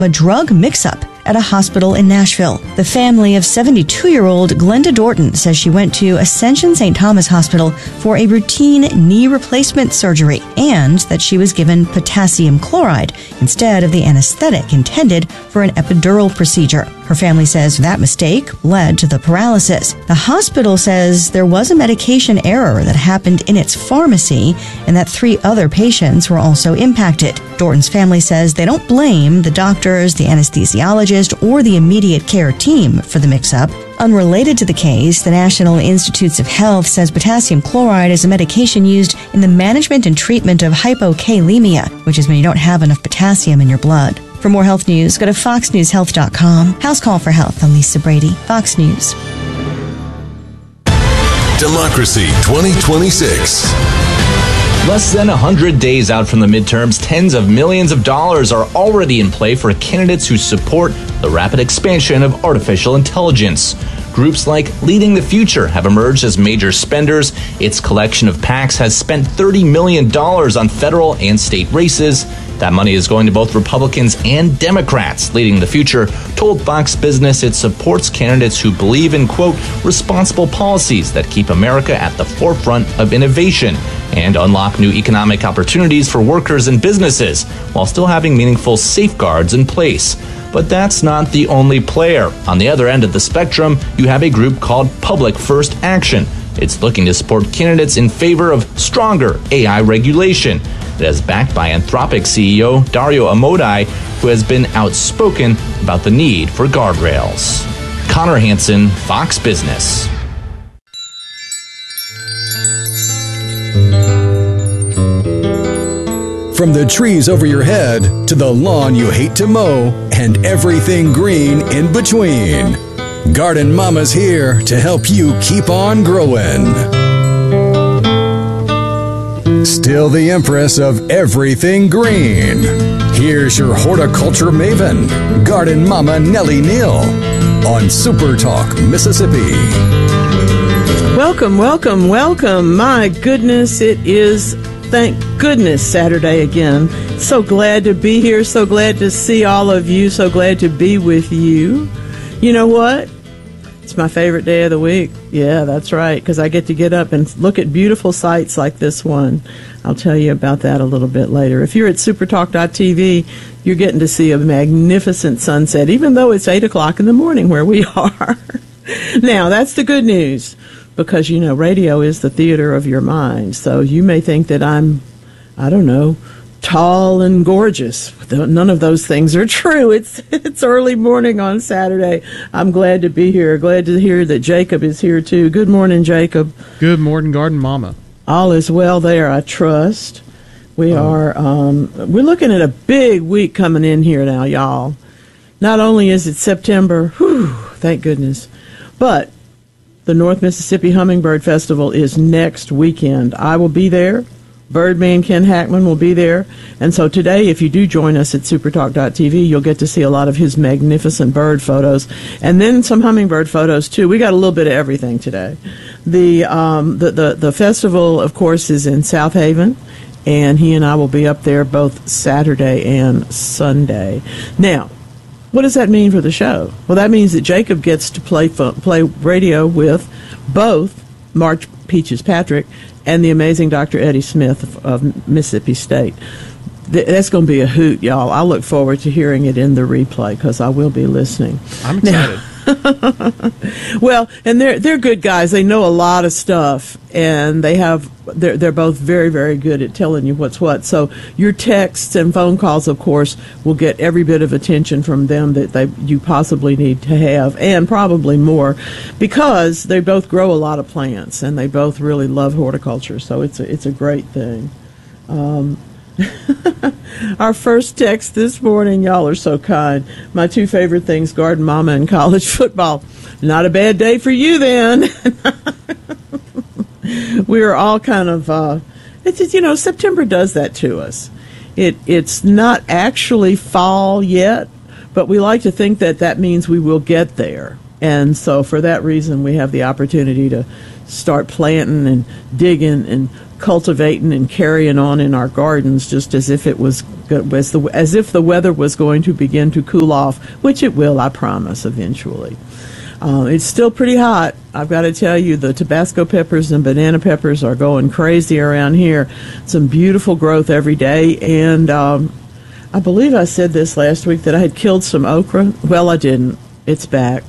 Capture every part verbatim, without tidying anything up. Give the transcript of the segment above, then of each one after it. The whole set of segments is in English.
a drug mix-up at a hospital in Nashville. The family of seventy-two-year-old Glenda Dorton says she went to Ascension Saint Thomas Hospital for a routine knee replacement surgery and that she was given potassium chloride instead of the anesthetic intended for an epidural procedure. Her family says that mistake led to the paralysis. The hospital says there was a medication error that happened in its pharmacy and that three other patients were also impacted. Dorton's family says they don't blame the doctors, the anesthesiologist, or the immediate care team for the mix-up. Unrelated to the case, the National Institutes of Health says potassium chloride is a medication used in the management and treatment of hypokalemia, which is when you don't have enough potassium in your blood. For more health news, go to fox news health dot com. House Call for Health. I'm Lisa Brady, Fox News. Democracy twenty twenty-six. Less than one hundred days out from the midterms, tens of millions of dollars are already in play for candidates who support the rapid expansion of artificial intelligence. Groups like Leading the Future have emerged as major spenders. Its collection of PACs has spent thirty million dollars on federal and state races. That money is going to both Republicans and Democrats. Leading the Future told Fox Business it supports candidates who believe in, quote, responsible policies that keep America at the forefront of innovation and unlock new economic opportunities for workers and businesses while still having meaningful safeguards in place. But that's not the only player. On the other end of the spectrum, you have a group called Public First Action. It's looking to support candidates in favor of stronger A I regulation. It is backed by Anthropic C E O Dario Amodei, who has been outspoken about the need for guardrails. Connor Hansen, Fox Business. From the trees over your head to the lawn you hate to mow and everything green in between, Garden Mama's here to help you keep on growing. Still the empress of everything green. Here's your horticulture maven, Garden Mama Nellie Neal, on Super Talk, Mississippi. Welcome, welcome, welcome. My goodness, it is, thank goodness, Saturday again. So glad to be here, so glad to see all of you, so glad to be with you. You know what? It's my favorite day of the week. Yeah, that's right, because I get to get up and look at beautiful sights like this one. I'll tell you about that a little bit later. If you're at supertalk dot t v, you're getting to see a magnificent sunset, even though it's eight o'clock in the morning where we are. Now, that's the good news, because, you know, radio is the theater of your mind. So you may think that I'm, I don't know, tall and gorgeous. None of those things are true. It's it's early morning on Saturday. I'm glad to be here. Glad to hear that Jacob is here, too. Good morning, Jacob. Good morning, Garden Mama. All is well there, I trust. We oh. are, um, we're looking at a big week coming in here now, y'all. Not only is it September, whew, thank goodness, but the North Mississippi Hummingbird Festival is next weekend. I will be there. Birdman Ken Hackman will be there. And so today, if you do join us at supertalk dot t v, you'll get to see a lot of his magnificent bird photos. And then some hummingbird photos, too. We got a little bit of everything today. The, um, the, the, the festival, of course, is in South Haven. And he and I will be up there both Saturday and Sunday. Now, what does that mean for the show? Well, that means that Jacob gets to play fo- play radio with both March Peaches Patrick and the amazing Doctor Eddie Smith of, of Mississippi State. Th- that's going to be a hoot, y'all. I look forward to hearing it in the replay because I will be listening. I'm excited. Now, well, and they're they're good guys. They know a lot of stuff, and they have they're they're both very very good at telling you what's what. So your texts and phone calls, of course, will get every bit of attention from them that they you possibly need to have, and probably more, because they both grow a lot of plants and they both really love horticulture. So it's a it's a great thing. Um, Our first text this morning, y'all are so kind. My two favorite things, Garden Mama and college football. Not a bad day for you then. We are all kind of, uh, it's just, you know, September does that to us. It It's not actually fall yet, but we like to think that that means we will get there. And so for that reason, we have the opportunity to start planting and digging and cultivating and carrying on in our gardens, just as if it was as the as if the weather was going to begin to cool off, which it will, I promise, eventually. Uh, it's still pretty hot. I've got to tell you, the Tabasco peppers and banana peppers are going crazy around here. Some beautiful growth every day, and um, I believe I said this last week that I had killed some okra. Well, I didn't. It's back.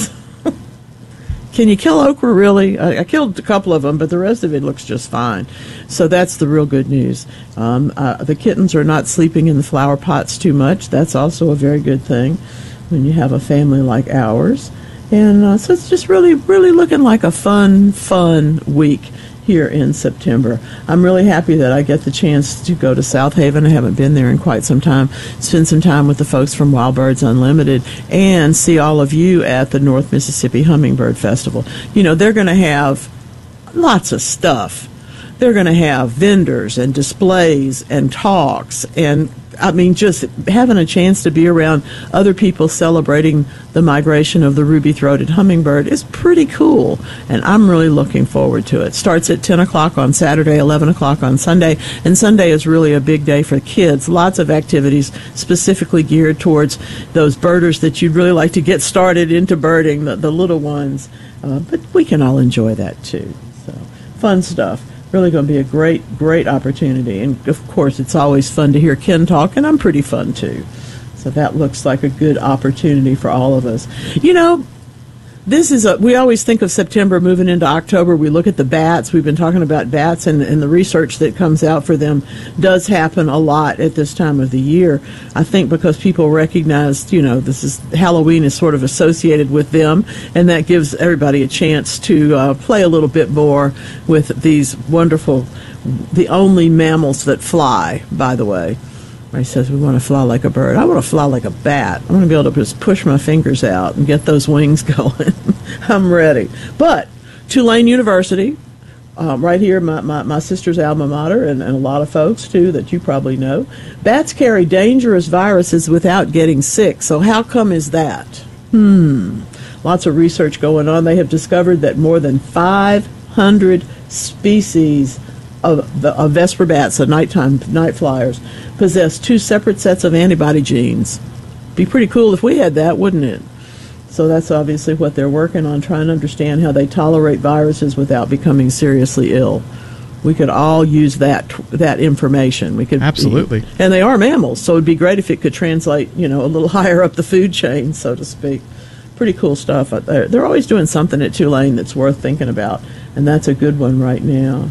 Can you kill okra, really? I, I killed a couple of them, but the rest of it looks just fine. So that's the real good news. Um, uh, the kittens are not sleeping in the flower pots too much. That's also a very good thing when you have a family like ours. And uh, so it's just really, really looking like a fun, fun week here in September. I'm really happy that I get the chance to go to South Haven. I haven't been there in quite some time. Spend some time with the folks from Wild Birds Unlimited and see all of you at the North Mississippi Hummingbird Festival. You know, they're going to have lots of stuff. They're going to have vendors and displays and talks, and I mean, just having a chance to be around other people celebrating the migration of the ruby-throated hummingbird is pretty cool, and I'm really looking forward to it. Starts at ten o'clock on Saturday, eleven o'clock on Sunday, and Sunday is really a big day for kids. Lots of activities specifically geared towards those birders that you'd really like to get started into birding, the, the little ones, uh, but we can all enjoy that too. So, fun stuff. Really going to be a great, great opportunity. And, of course, it's always fun to hear Ken talk, and I'm pretty fun, too. So that looks like a good opportunity for all of us. You know, this is a, we always think of September moving into October. We look at the bats. We've been talking about bats, and, and the research that comes out for them does happen a lot at this time of the year. I think because people recognize, you know, this is Halloween is sort of associated with them, and that gives everybody a chance to uh, play a little bit more with these wonderful, the only mammals that fly, by the way. He says, we want to fly like a bird. I want to fly like a bat. I want to be able to just push my fingers out and get those wings going. I'm ready. But Tulane University, uh, right here, my, my, my sister's alma mater, and, and a lot of folks, too, that you probably know, bats carry dangerous viruses without getting sick. So how come is that? Hmm. Lots of research going on. They have discovered that more than five hundred species of, the, of Vesper bats, the nighttime night flyers, possess two separate sets of antibody genes. Be pretty cool if we had that, wouldn't it? So that's obviously what they're working on, trying to understand how they tolerate viruses without becoming seriously ill. We could all use that that information. We could absolutely, and they are mammals, so it'd be great if it could translate, you know, a little higher up the food chain, so to speak. Pretty cool stuff. They're, they're always doing something at Tulane that's worth thinking about, and that's a good one right now.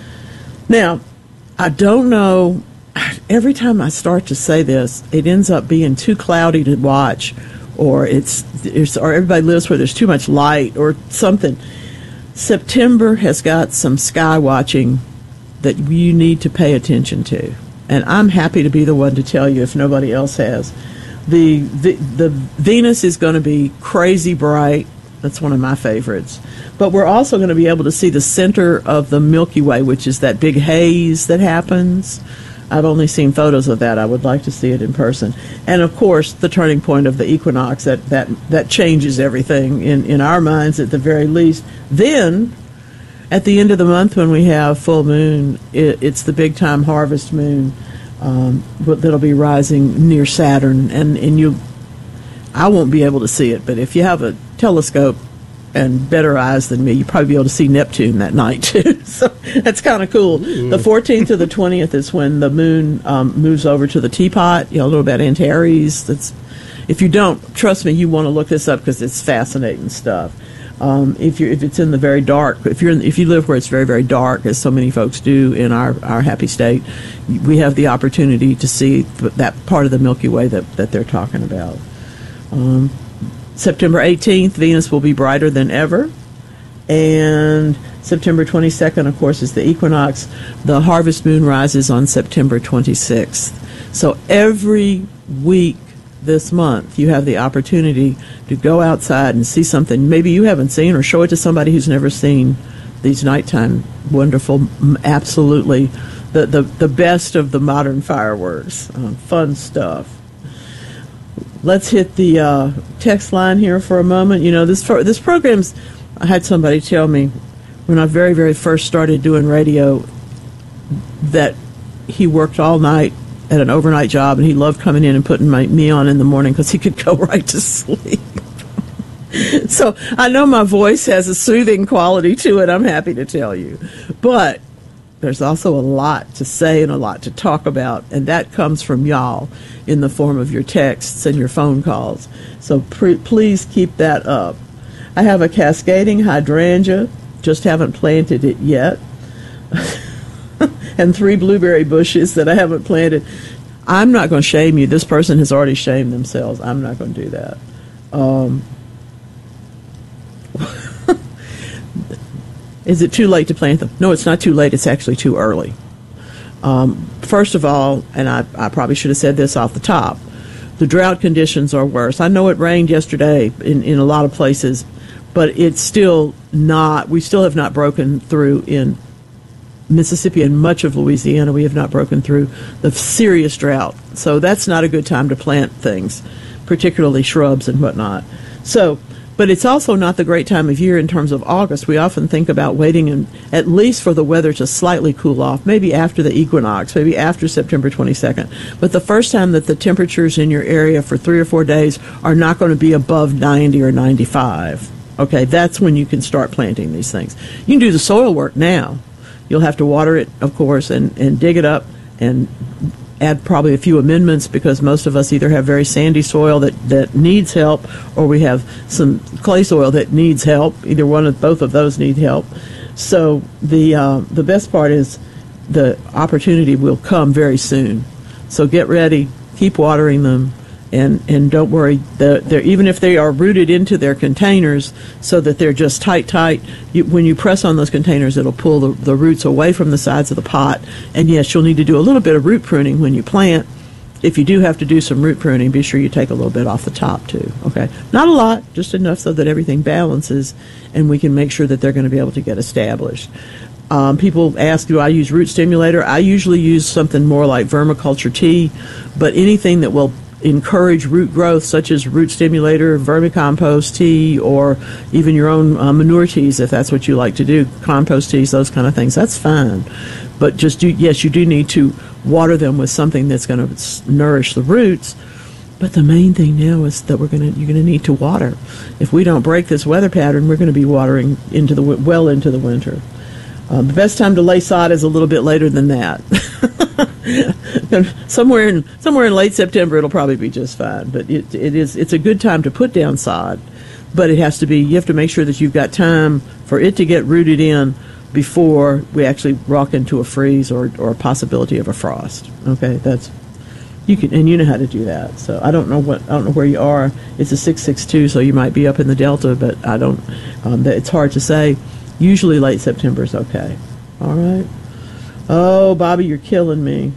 Now, I don't know. Every time I start to say this, it ends up being too cloudy to watch, or it's, it's or everybody lives where there's too much light or something. September has got some sky watching that you need to pay attention to, and I'm happy to be the one to tell you if nobody else has. The the, the Venus is going to be crazy bright. That's one of my favorites. But we're also going to be able to see the center of the Milky Way, which is that big haze that happens. I've only seen photos of that. I would like to see it in person. And, of course, the turning point of the equinox, that, that, that changes everything in, in our minds at the very least. Then, at the end of the month when we have full moon, it, it's the big-time harvest moon um, that'll be rising near Saturn. And, and you, I won't be able to see it, but if you have a telescope and better eyes than me, you'll probably be able to see Neptune that night, too. So that's kind of cool. Ooh. The fourteenth to the twentieth is when the moon um, moves over to the teapot. You know, a little about Antares. That's, if you don't, trust me, you want to look this up because it's fascinating stuff. Um, if you if it's in the very dark, if you're in, if you live where it's very very dark, as so many folks do in our, our happy state, we have the opportunity to see that part of the Milky Way that that they're talking about. Um, September eighteenth, Venus will be brighter than ever. And September twenty-second, of course, is the equinox. The harvest moon rises on September twenty-sixth. So every week this month, you have the opportunity to go outside and see something maybe you haven't seen, or show it to somebody who's never seen these nighttime wonderful, absolutely, the, the, the best of the modern fireworks. Uh, fun stuff. Let's hit the uh, text line here for a moment. You know, this this program's, I had somebody tell me when I very, very first started doing radio, that he worked all night at an overnight job, and he loved coming in and putting my, me on in the morning because he could go right to sleep. So I know my voice has a soothing quality to it, I'm happy to tell you. But there's also a lot to say and a lot to talk about, and that comes from y'all in the form of your texts and your phone calls. So pre- please keep that up. I have a cascading hydrangea, just haven't planted it yet, and three blueberry bushes that I haven't planted. I'm not going to shame you. This person has already shamed themselves. I'm not going to do that. Um, Is it too late to plant them? No, it's not too late. It's actually too early. Um, first of all, and I, I probably should have said this off the top, the drought conditions are worse. I know it rained yesterday in, in a lot of places, but it's still not, we still have not broken through in Mississippi and much of Louisiana. We have not broken through the serious drought. So that's not a good time to plant things, particularly shrubs and whatnot. So, but it's also not the great time of year in terms of August. We often think about waiting in, at least for the weather to slightly cool off, maybe after the equinox, maybe after September twenty-second. But the first time that the temperatures in your area for three or four days are not going to be above ninety or ninety-five, okay, that's when you can start planting these things. You can do the soil work now. You'll have to water it, of course, and, and dig it up and add probably a few amendments, because most of us either have very sandy soil that, that needs help, or we have some clay soil that needs help. Either one of both of those need help. So the uh, the best part is the opportunity will come very soon. So get ready, keep watering them, and, and don't worry. They're, they're, even if they are rooted into their containers so that they're just tight, tight, you, when you press on those containers, it'll pull the, the roots away from the sides of the pot. And yes, you'll need to do a little bit of root pruning when you plant. If you do have to do some root pruning, be sure you take a little bit off the top too, okay? Not a lot, just enough so that everything balances and we can make sure that they're going to be able to get established. Um, people ask, do I use root stimulator? I usually use something more like vermiculture tea, but anything that will encourage root growth, such as root stimulator, vermicompost tea, or even your own uh, manure teas, if that's what you like to do, compost teas, those kind of things, that's fine. But just do, yes, you do need to water them with something that's going to nourish the roots. But the main thing now is that we're going to you're going to need to water. If we don't break this weather pattern, we're going to be watering into the well into the winter. Uh, the best time to lay sod is a little bit later than that. somewhere in somewhere in late September, it'll probably be just fine. But it it is it's a good time to put down sod, but it has to be. You have to make sure that you've got time for it to get rooted in before we actually rock into a freeze or or a possibility of a frost. Okay, that's you can and you know how to do that. So I don't know what I don't know where you are. It's a six six two, so you might be up in the Delta, but I don't. Um, it's hard to say. Usually late September is okay. All right. Oh, Bobby, you're killing me.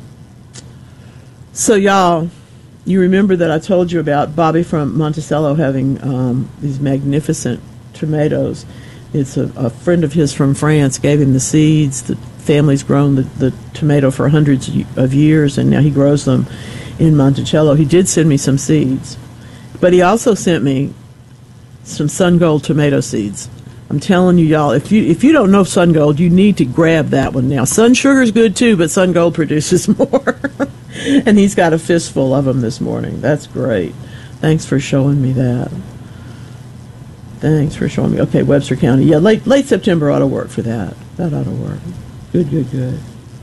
So, y'all, you remember that I told you about Bobby from Monticello having um, these magnificent tomatoes. It's a, a friend of his from France gave him the seeds. The family's grown the, the tomato for hundreds of years, and now he grows them in Monticello. He did send me some seeds, but he also sent me some Sun Gold tomato seeds. I'm telling you, y'all, if you if you don't know Sun Gold, you need to grab that one now. Sun Sugar's good too, but Sun Gold produces more. And he's got a fistful of them this morning. That's great. Thanks for showing me that. Thanks for showing me. Okay, Webster County. Yeah, late late September ought to work for that. That ought to work. Good, good, good.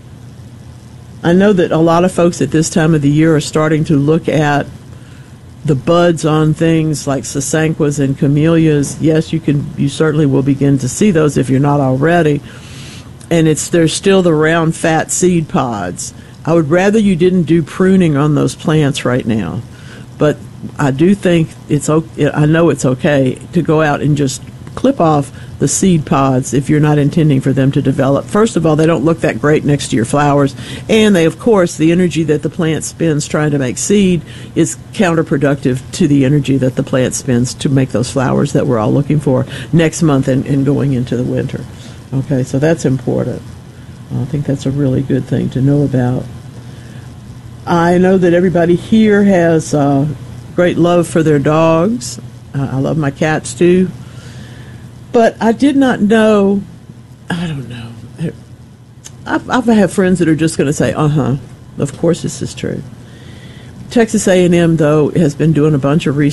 I know that a lot of folks at this time of the year are starting to look at the buds on things like sasanquas and camellias. Yes, you can. You certainly will begin to see those if you're not already. And it's there's still the round, fat seed pods. I would rather you didn't do pruning on those plants right now, but I do think it's. I know it's okay to go out and just clip off the seed pods if you're not intending for them to develop. First of all, they don't look that great next to your flowers, and they, of course, the energy that the plant spends trying to make seed is counterproductive to the energy that the plant spends to make those flowers that we're all looking for next month and, and going into the winter. Okay, so that's important. I think that's a really good thing to know about. I know that everybody here has uh, great love for their dogs. Uh, I love my cats too. But I did not know, I don't know, I've, I've had friends that are just going to say, uh-huh, of course this is true. Texas A and M, though, has been doing a bunch of research